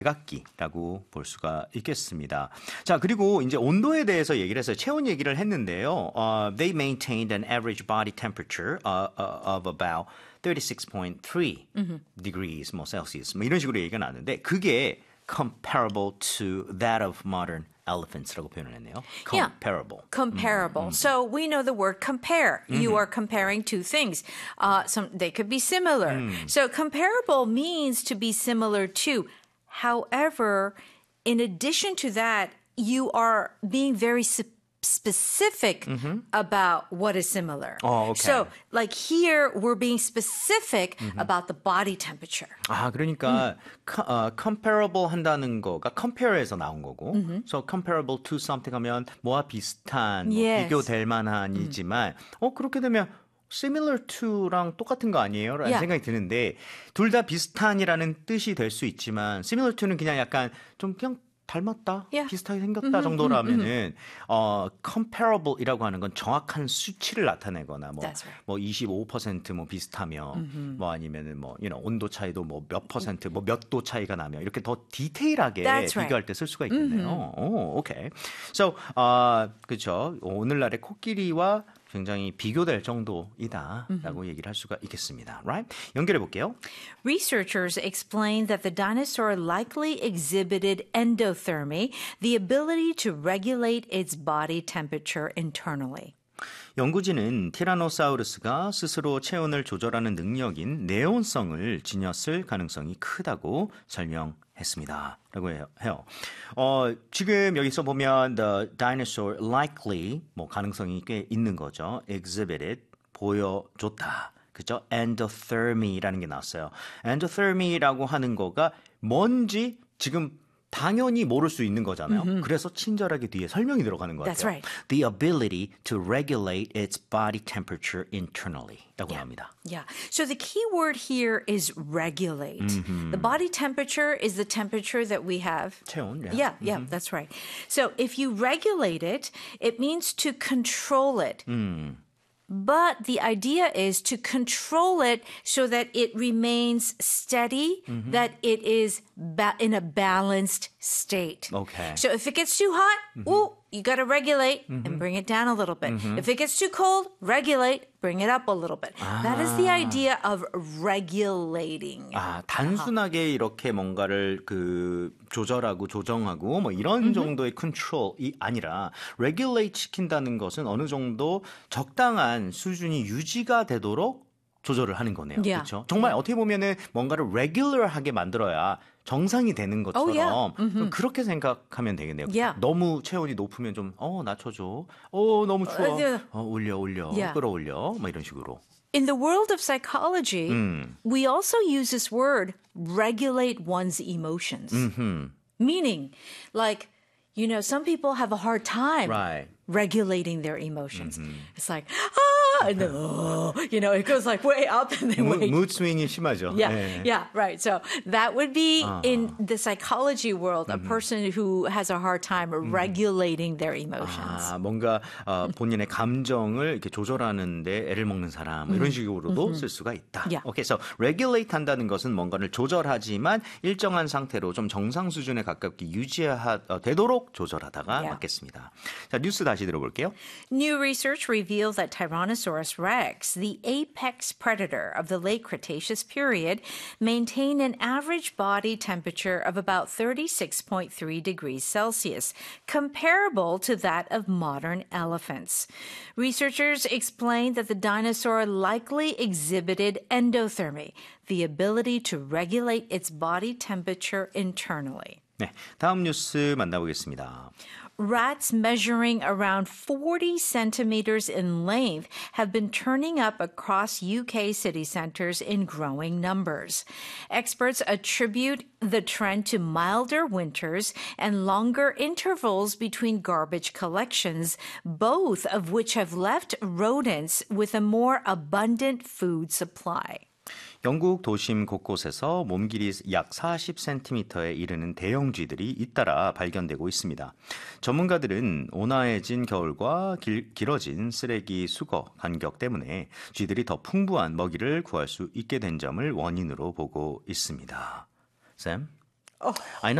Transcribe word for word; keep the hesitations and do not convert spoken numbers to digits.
백악기라고 볼 수가 있겠습니다. 자, 그리고 이제 온도에 대해서 얘기를 해서 체온 얘기를 했는데요. Uh, they maintained an average body temperature uh, uh, of about thirty-six point three mm-hmm. degrees 뭐 Celsius 뭐 이런 식으로 얘기가 나는데 그게 comparable to that of modern elephants라고 표현을 했네요. Comparable. Yeah, comparable. Mm-hmm. So we know the word compare. Mm-hmm. You are comparing two things. Uh, some they could be similar. Mm. So comparable means to be similar to. However, in addition to that, you are being very su- specific mm-hmm. about what is similar. Oh, okay. So, like here, we're being specific mm-hmm. about the body temperature. 아, 그러니까 mm. co- uh, comparable 한다는 거가 compare에서 나온 거고, mm-hmm. so comparable to something 하면 뭐와 비슷한, yes. 뭐 비교될 만한이지만, mm. 어 그렇게 되면 similar to랑 똑같은 거 아니에요? 라는 Yeah. 생각이 드는데 둘 다 비슷한이라는 뜻이 될 수 있지만 similar to는 그냥 약간 좀 그냥 닮았다, yeah. 비슷하게 생겼다 mm-hmm, 정도라면은 mm-hmm. 어, comparable이라고 하는 건 정확한 수치를 나타내거나 뭐, right. 뭐 이십오 퍼센트 뭐 비슷하며 mm-hmm. 뭐 아니면은 뭐 you know, 온도 차이도 뭐 몇 퍼센트 뭐 몇 도 차이가 나며 이렇게 더 디테일하게 That's 비교할 right. 때 쓸 수가 있겠네요. mm-hmm. 오, 오케이. So, 어, 그렇죠. 오늘날의 코끼리와 굉장히 비교될 정도이다라고 mm-hmm. 얘기를 할 수가 있겠습니다. Right? 연결해 볼게요. Researchers explain that the dinosaur likely exhibited endothermy, the ability to regulate its body temperature internally. 연구진은 티라노사우루스가 스스로 체온을 조절하는 능력인 내온성을 지녔을 가능성이 크다고 설명했습니다. 라고 해요. 어, 지금 여기서 보면 the dinosaur likely 뭐 가능성이 꽤 있는 거죠. exhibited 보여줬다. 그죠? endothermy라는 게 나왔어요. endothermy라고 하는 거가 뭔지 지금 당연히 모를 수 있는 거잖아요. Mm-hmm. 그래서 친절하게 뒤에 설명이 들어가는 것 같아요. That's right. The ability to regulate its body temperature internally. 라고 yeah. 합니다. Yeah. So the key word here is regulate. Mm-hmm. The body temperature is the temperature that we have. 체온. Yeah, yeah, yeah mm-hmm. that's right. So if you regulate it, it means to control it. Mm. But the idea is to control it so that it remains steady, mm-hmm. that it is ba- in a balanced state. Okay. So if it gets too hot, mm-hmm. ooh, you got to regulate mm-hmm. and bring it down a little bit. Mm-hmm. If it gets too cold, regulate, bring it up a little bit. 아. That is the idea of regulating. 아, 단순하게 이렇게 뭔가를 그 조절하고 조정하고 뭐 이런 mm-hmm. 정도의 컨트롤이 아니라 regulate 시킨다는 것은 어느 정도 적당한 수준이 유지가 되도록 조절을 하는 거네요. Yeah. 그렇죠? 정말 어떻게 보면은 뭔가를 regular하게 만들어야 정상이 되는 것처럼 oh, yeah. mm-hmm. 그렇게 생각하면 되겠네요. Yeah. 너무 체온이 높으면 좀 어 낮춰줘. 어 너무 추워. Uh, yeah. 어 올려 올려. Yeah. 끌어올려. 뭐 이런 식으로. In the world of psychology, mm. we also use this word, regulate one's emotions. Mm-hmm. Meaning, like, you know, some people have a hard time right. regulating their emotions. Mm-hmm. It's like, ah, and then, oh, you know, it goes like way up and then way mood swing이 심하죠. Yeah, 네. yeah, right. So that would be uh-huh. in the psychology world, a mm-hmm. person who has a hard time mm-hmm. regulating their emotions. 아, 뭔가 어, 본인의 감정을 이렇게 조절하는데 애를 먹는 사람 mm-hmm. 이런 식으로도 mm-hmm. 쓸 수가 있다. Yeah. Okay, so regulate 한다는 것은 뭔가를 조절하지만 일정한 상태로 좀 정상 수준에 가깝게 유지되도록 조절하다가 yeah. 맞겠습니다. 자, 뉴스 다시 들어볼게요. New research reveals that Tyrannosaurus rex, the apex predator of the late Cretaceous period, maintained an average body temperature of about thirty-six point three degrees Celsius, comparable to that of modern elephants. Researchers explained that the dinosaur likely exhibited endothermy, the ability to regulate its body temperature internally. 네, 다음 뉴스 만나보겠습니다. Rats measuring around forty centimeters in length have been turning up across U K city centers in growing numbers. Experts attribute the trend to milder winters and longer intervals between garbage collections, both of which have left rodents with a more abundant food supply. 영국 도심 곳곳에서 몸길이 약 사십 센티미터에 이르는 대형 쥐들이 잇따라 발견되고 있습니다. 전문가들은 온화해진 겨울과 길, 길어진 쓰레기 수거 간격 때문에 쥐들이 더 풍부한 먹이를 구할 수 있게 된 점을 원인으로 보고 있습니다. 쌤? I